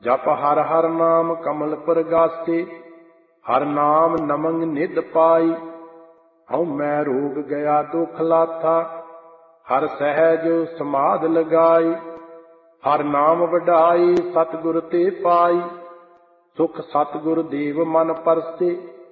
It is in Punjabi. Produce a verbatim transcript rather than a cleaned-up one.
ਜਪ ਹਰ ਹਰ ਨਾਮ ਕਮਲ ਪਰਗਾਸੇ, ਹਰ ਨਾਮ ਨਮੰਗ ਨਿਧ ਪਾਈ। ਹਉ ਮੈਂ ਰੋਗ ਗਿਆ ਦੁਖ ਲਾਥਾ, ਹਰ ਸਹਿਜ ਸਮਾਧ ਲਗਾਈ। ਹਰ ਨਾਮ ਵਡਾਈ ਸਤਿਗੁਰ ਤੇ ਪਾਈ, ਸੁਖ ਸਤਿਗੁਰ ਦੇਵ ਮਨ ਪਰਸੇ।